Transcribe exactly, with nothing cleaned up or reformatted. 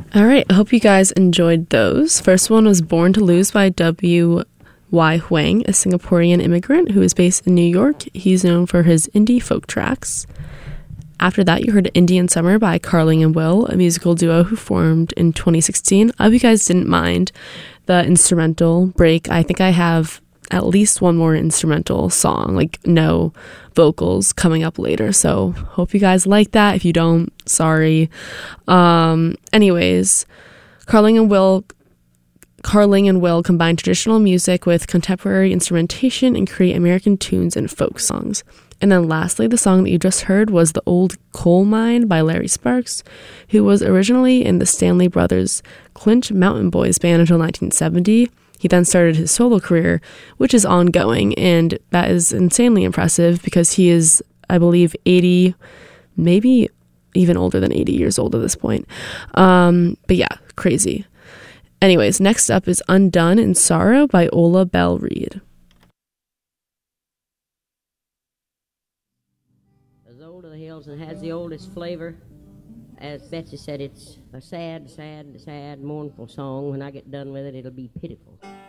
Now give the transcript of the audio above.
All right, I hope you guys enjoyed those. First one was Born to Lose by W Y Huang, a Singaporean immigrant who is based in New York. He's known for his indie folk tracks. After that, you heard Indian Summer by Carling and Will, a musical duo who formed in twenty sixteen. I hope you guys didn't mind the instrumental break. I think I have at least one more instrumental song, like no vocals, coming up later. So hope you guys like that. If you don't, sorry. Um, anyways, Carling and Will Carling and Will combine traditional music with contemporary instrumentation and create American tunes and folk songs. And then lastly, the song that you just heard was The Old Coal Mine by Larry Sparks, who was originally in the Stanley Brothers Clinch Mountain Boys band until nineteen seventy. He then started his solo career, which is ongoing, and that is insanely impressive because he is, I believe, eighty, maybe even older than eighty years old at this point. Um, but yeah, crazy. Anyways, next up is Undone in Sorrow by Ola Belle Reed. As old as the hills and has the oldest flavor. As Betsy said, it's a sad, sad, sad, mournful song. When I get done with it, it'll be pitiful.